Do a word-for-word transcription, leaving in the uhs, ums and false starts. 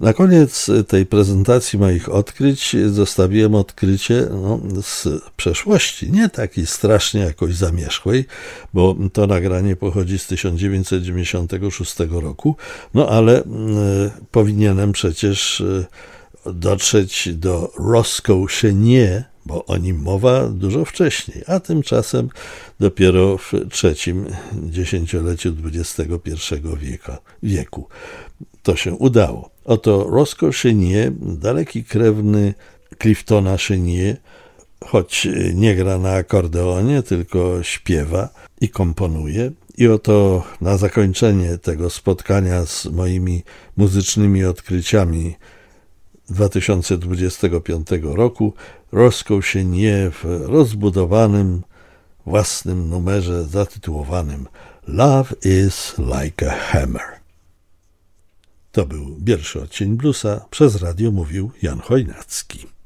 Na koniec tej prezentacji moich odkryć zostawiłem odkrycie no, z przeszłości, nie takiej strasznie jakoś zamierzchłej, bo to nagranie pochodzi z tysiąc dziewięćset dziewięćdziesiątego szóstego roku, no ale y, powinienem przecież y, dotrzeć do Roscoe Chenier, bo o nim mowa dużo wcześniej, a tymczasem dopiero w trzecim dziesięcioleciu dwudziestego pierwszego wieku. wieku. To się udało. Oto Roscoe Chenier, daleki krewny Cliftona Chenier, choć nie gra na akordeonie, tylko śpiewa i komponuje. I oto na zakończenie tego spotkania z moimi muzycznymi odkryciami dwa tysiące dwudziestego piątego roku Roscoe Chenier w rozbudowanym własnym numerze zatytułowanym Love is like a hammer. To był pierwszy odcień bluesa, przez radio mówił Jan Chojnacki.